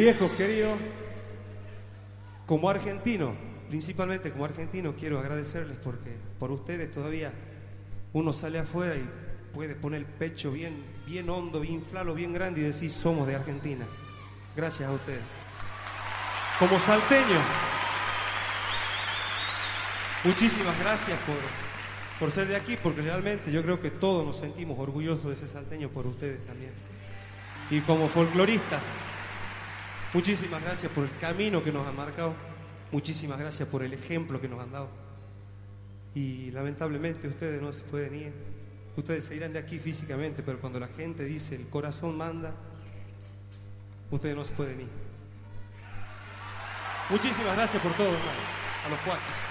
Viejos queridos, como argentino, principalmente como argentino, quiero agradecerles porque por ustedes todavía uno sale afuera y puede poner el pecho bien, bien hondo, bien inflado, bien grande y decir somos de Argentina. Gracias a ustedes. Como salteño, muchísimas gracias por ser de aquí, porque realmente yo creo que todos nos sentimos orgullosos de ese salteño por ustedes también. Y como folclorista, muchísimas gracias por el camino que nos han marcado, muchísimas gracias por el ejemplo que nos han dado. Y lamentablemente ustedes no se pueden ir, ustedes se irán de aquí físicamente, pero cuando la gente dice el corazón manda, ustedes no se pueden ir. Muchísimas gracias por todo, hermano, a los cuatro.